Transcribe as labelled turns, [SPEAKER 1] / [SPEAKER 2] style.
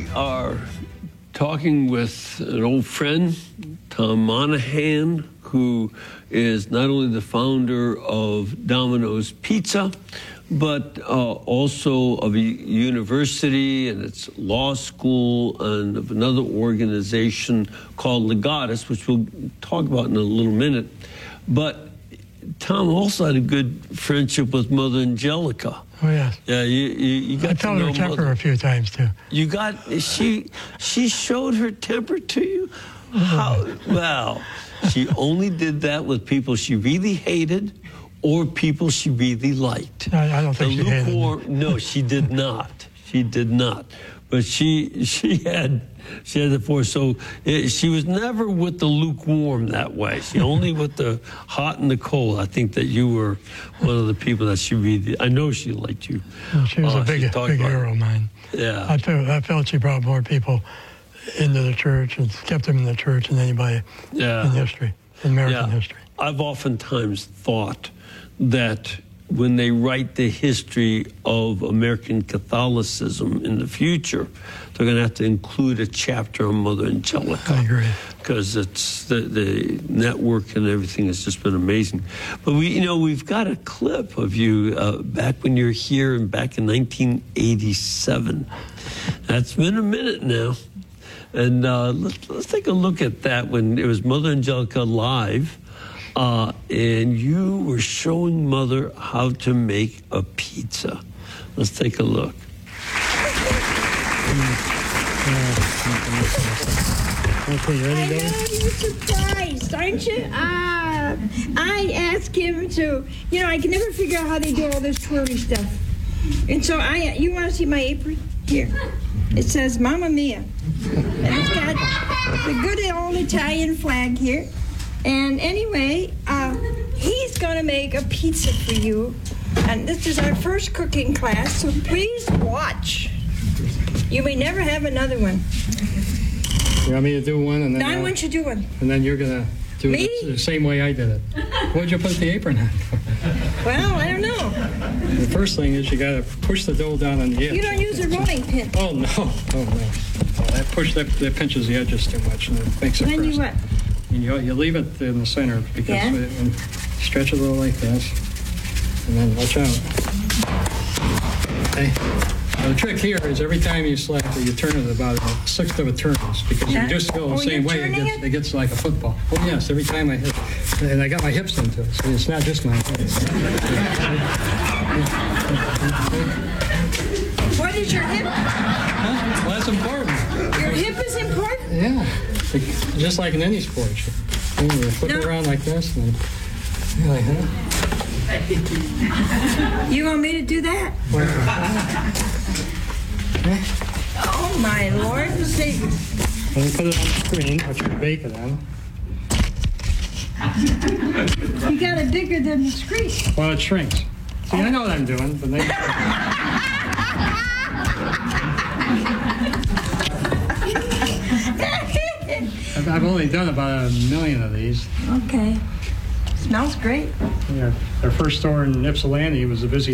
[SPEAKER 1] are talking with an old friend, Tom Monahan, who is not only the founder of Domino's Pizza, but also of a university and its law school and of another organization called Legatus, which we'll talk about in a little minute. But Tom also had a good friendship with Mother Angelica.
[SPEAKER 2] Oh, yes.
[SPEAKER 1] Yeah, you got to know
[SPEAKER 2] I told her temper a few times, too.
[SPEAKER 1] You got, she showed her temper to you? How? Well, she only did that with people she really hated or people she really liked.
[SPEAKER 2] I don't think she hated me.
[SPEAKER 1] No, she did not. She did not. But she had the force. So she was never with the lukewarm that way. She only with the hot and the cold. I think that you were one of the people that she really, I know she liked you.
[SPEAKER 2] Well, she was a big hero of mine.
[SPEAKER 1] Yeah.
[SPEAKER 2] I felt she brought more people into the church and kept them in the church than anybody in history, in American history.
[SPEAKER 1] I've oftentimes thought that when they write the history of American Catholicism in the future, they're going to have to include a chapter on Mother Angelica.
[SPEAKER 2] I agree.
[SPEAKER 1] Because it's the network and everything has just been amazing. But we've got a clip of you back when you were here and back in 1987. That's been a minute now. And let's take a look at that when it was Mother Angelica live. And you were showing Mother how to make a pizza. Let's take a look.
[SPEAKER 2] Okay, you ready,
[SPEAKER 3] I know you're surprised, aren't you? I asked him to, I can never figure out how they do all this twirly stuff. And so you want to see my apron? Here. It says Mamma Mia. And it's got the good old Italian flag here. And anyway, he's going to make a pizza for you. And this is our first cooking class, so please watch. You may never have another one.
[SPEAKER 2] You want me to do one? And then
[SPEAKER 3] I want you to do one.
[SPEAKER 2] And then you're going to do it the same way I did it. What'd you put the apron on?
[SPEAKER 3] Well, I don't know.
[SPEAKER 2] The first thing is you got to push the dough down on the edge.
[SPEAKER 3] You don't use a rolling pin.
[SPEAKER 2] Oh, no. Oh, no. That pinches the edges too much and it makes it
[SPEAKER 3] Then you what?
[SPEAKER 2] And you leave it in the center because and stretch it a little like this, and then watch out. Okay. Now the trick here is every time you select it, you turn it about a sixth of a turn, because if you just go the same way, it gets like a football. Oh yes, every time I hit, and I got my hips into it, so it's not just my head.
[SPEAKER 3] What is your hip?
[SPEAKER 2] Huh? Well, that's important.
[SPEAKER 3] Your hip is important?
[SPEAKER 2] Yeah. Just like in any sport. You flip it around like this. And like that.
[SPEAKER 3] You want me to do that? Oh, my Lord and Savior.
[SPEAKER 2] Let me put it on the screen, which you bake it on.
[SPEAKER 3] You got it bigger than the screen.
[SPEAKER 2] Well, it shrinks. See, I know what I'm doing, but they... I've only done about 1 million of these.
[SPEAKER 3] Okay. Smells great.
[SPEAKER 2] Yeah, our first store in Ypsilanti was the busiest.